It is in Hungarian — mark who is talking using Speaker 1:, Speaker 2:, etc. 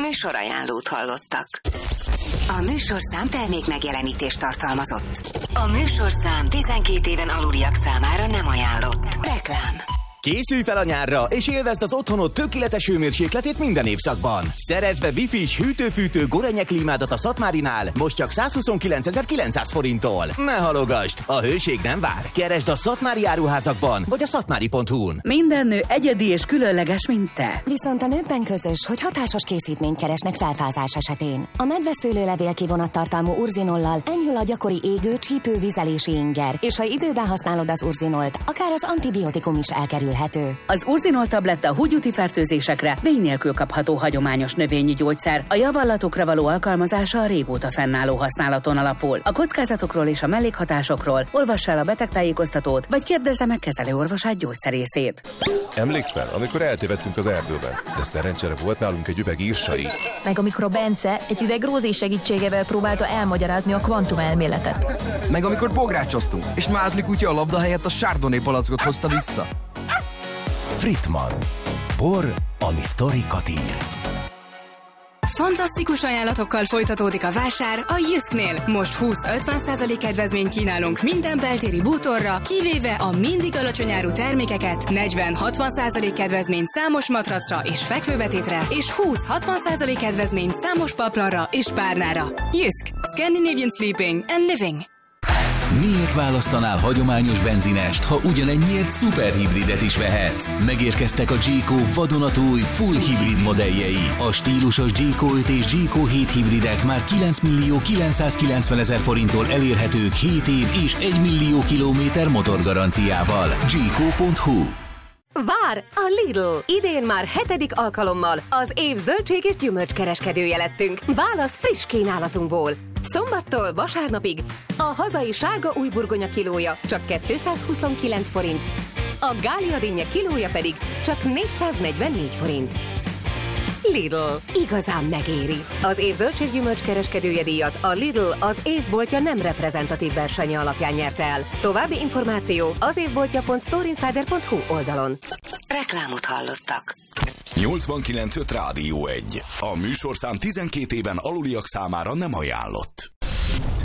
Speaker 1: Műsorajánlót hallottak. A műsorszám termék megjelenítést tartalmazott. A műsorszám 12 éven aluliak számára nem ajánlott. Reklám.
Speaker 2: Készülj fel a nyárra, és élvezd az otthonod tökéletes hőmérsékletét minden évszakban. Szerezd be Wi-Fi-s hűtő-fűtő Gorenje klímádat a Szatmárinál, most csak 129.900 forinttól. Ne halogasd, a hőség nem vár. Keresd a Szatmári áruházakban, vagy a szatmári.hu-n.
Speaker 3: Minden nő egyedi és különleges, mint te.
Speaker 4: Viszont a nőkben közös, hogy hatásos készítményt keresnek felfázás esetén. A medveszőlőlevél kivonattartalmú urzinollal enyhül a gyakori égő, csípő, vizelési inger, és ha időben használod az urzinolt, akár az antibiotikum is elkerül. Az
Speaker 3: urzinol tabletta húgyúti fertőzésekre vény nélkül kapható hagyományos növényi gyógyszer. A javallatokra való alkalmazása a régóta fennálló használaton alapul. A kockázatokról és a mellékhatásokról olvass el a betegtájékoztatót, vagy kérdezze meg kezelőorvosát, gyógyszerészét.
Speaker 5: Emlékszel, amikor eltévedtünk az erdőben, de szerencsére volt nálunk egy üveg írsai.
Speaker 6: Meg amikor a Bence egy üveg Rózé segítségével próbálta elmagyarázni a kvantumelméletet.
Speaker 7: Meg amikor bográcsoztunk, és Mázli kutya a labda helyett a Chardonnay palackot hozta vissza.
Speaker 8: Fritman. Bor, ami sztorikat ír.
Speaker 9: Fantasztikus ajánlatokkal folytatódik a vásár a Jysknél. Most 20-50% kedvezményt kínálunk minden beltéri bútorra, kivéve a mindig alacsony áru termékeket, 40-60% kedvezmény számos matracra és fekvőbetétre, és 20-60% kedvezmény számos paplanra és párnára. Jysk. Scandinavian Sleeping and Living.
Speaker 8: Miért választanál hagyományos benzinest, ha ugyanennyiért szuperhibridet is vehetsz? Megérkeztek a G-Co vadonatúj full hibrid modelljei. A stílusos G-Co 5 és G-Co 7 hibridek már 9.990.000 forinttól elérhetők 7 év és 1 millió kilométer motorgaranciával. G-Co.hu.
Speaker 10: Vár! A Lidl! Idén már 7. alkalommal az év zöldség és gyümölcskereskedője lettünk. Válasz friss kínálatunkból. Szombattól vasárnapig a hazai sárga új burgonya kilója csak 229 forint, a gália dinnye kilója pedig csak 444 forint. Lidl. Igazán megéri. Az év zöldséggyümölcs kereskedője díjat a Lidl az évboltja nem reprezentatív versenye alapján nyerte el. További információ az évboltja.storeinsider.hu oldalon.
Speaker 1: Reklámot hallottak.
Speaker 11: 89.5 Rádió 1. A műsorszám 12 éven aluliak számára nem ajánlott.